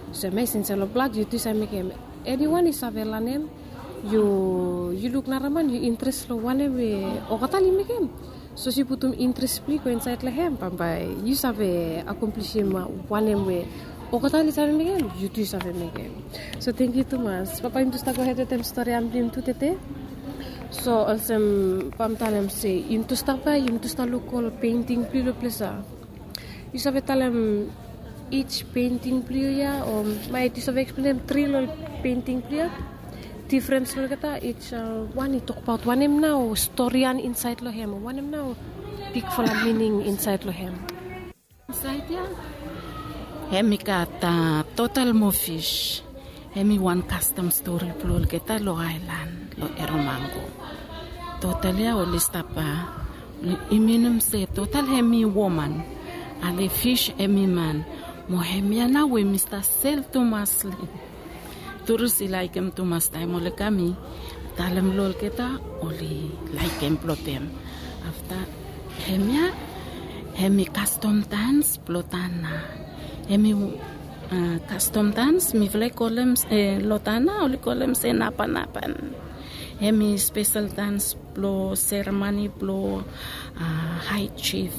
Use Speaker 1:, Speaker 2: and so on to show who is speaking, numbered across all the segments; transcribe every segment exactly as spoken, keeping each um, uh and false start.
Speaker 1: So me since lo blood you tu sa me kem. Anyone is avelanem. You you look naraman you interest lo one we o katali me kem. So si putum interest pli ko inside la hem pampai you save accomplish ma one way o katali save me kem you tu save me kem. So thank you too much. Papa im tu sta go ahead tem story am dim tu tete. So also pam talem say im tu sta pa im tu sta local painting pli lo plesa. You save talem each painting pli ya or mai tu save explain three lo painting pli difference lo kata each uh, one it talk about one em now storyan inside lo hem one em now big full of meaning inside lo hem
Speaker 2: inside ya hemi kata total mo fish hemi one custom story plol kata lo island lo eromango total ya o lista pa iminum se total hemi woman ale fish hemi man mo hemi na we Mister Sel Thomas turus ilaikem tu mas time ole kami talem lol kita oli laikem plotem after hemia hemi custom dance plotana hemi uh, custom dance mi vle kolem eh, lotana oli kolem se napan napan hemi special dance plo ceremony plo uh, high chief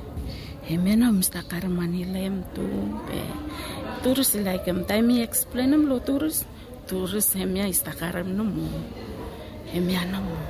Speaker 2: hemena Mister Karmani lem tu be turus ilaikem time explainem lo turus turus hemia istakaram no mo hemia no mo.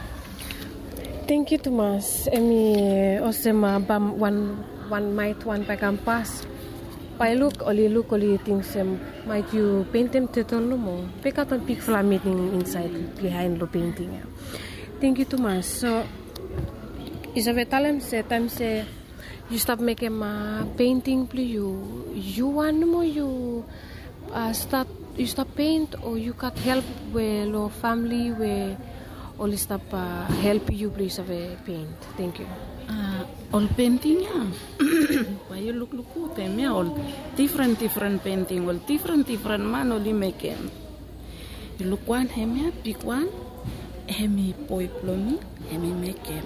Speaker 1: Thank you Thomas. Emi osema bam one one might one pa kampas. Pai look oli look oli things um, might you paint them title no mo. Pick up a big fla meeting inside behind the painting. Thank you Thomas. So is a talent se time se you stop making my painting please you you want mo you uh, start you stop paint or you got help with your family where all stop uh, help you please have a paint. Thank you.
Speaker 2: Uh, all painting ya. Why you look look at them ya all different different painting all different different man only make them. You look one hem ya big one hemi poi plomi hemi make them.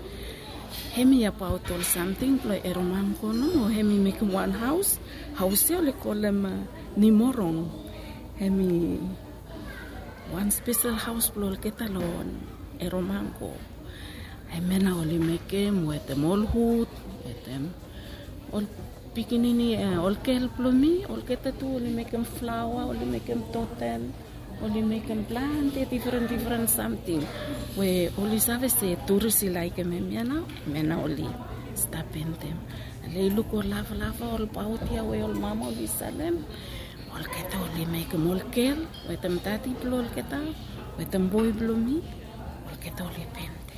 Speaker 2: Hemi about all something plo eroman kono hemi make one house house ya le kolem uh, ni morong. Hemi one special house plol ketalon eromango hemena oli mekem wetem all hood wetem all pikinini uh, all kel plomi all ketatu oli mekem flower oli mekem totem oli mekem plant different different something we oli sabe se turisi like memiana mena oli stapentem le luko lava lava all pautia we all mama oli salem ol keta oli make molkel wetam tati plol keta wetam boy blomi ol keta oli pente.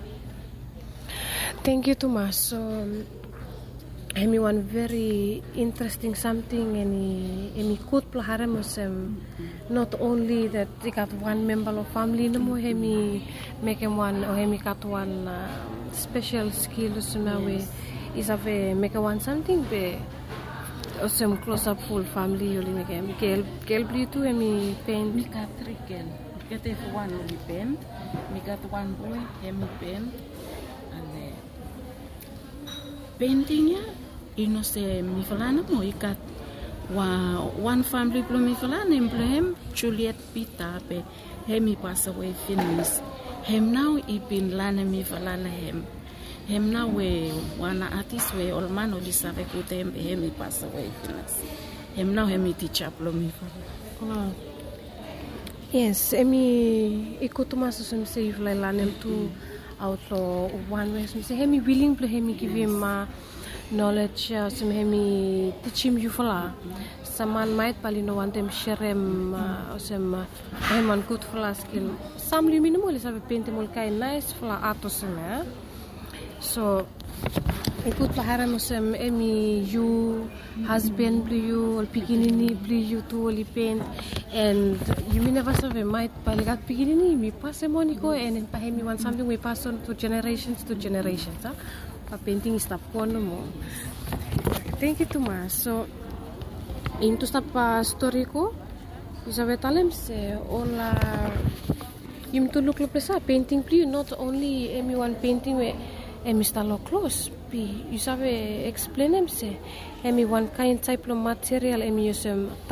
Speaker 1: Thank you Thomas. So I mean one very interesting something any any good plaharam um, not only that they got one member of family no more hemi make one or hemi got one uh, special skills now we is have make one something be awesome close up full family yoli megem kel kel bli tu emi paint
Speaker 2: mi kat three kel get if one only paint mi got one boy hemi paint and uh, painting ya ino se mi falana mo ikat wa one family plo mi falana emblem Juliet Pita pe hemi pass away finish hem now ipin lana mi falana hem hem now we wana artist we all man oli save kutem hemi pass away finish hem now hemi teacher plo mi falana.
Speaker 1: Yes, emi ikutu maso sem save la lanem tu outlaw one way sem hemi willing plo hemi give him uh, knowledge uh, sem hemi teach him you fala saman might pali no want them share him uh, sem uh, hem on good fala skill sam lu minimo le sabe paint mol kai nice fala atos sem eh? So ikut paharam sem emi you husband blue you or pikinini blue you to only paint and you may never have might paligat pikinini mi pass moniko and pa hemi want something we pass on to generations to generations ah pa painting stop kono mo. Thank you too much. So into stop pa story ko isabe talem se ola yum to look pesa painting blue not only emi one painting we emi stalo close pi you sabe explain em se emi one kind type of material emi usem